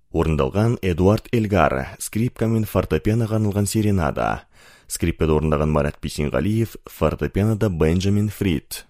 Орындалған Эдуард Эльгар, скрипка мен фортепианоға арналған серенада. Скрипкада орындаған Марат Бейсенғалиев, фортепианода Бенджамин Фрид.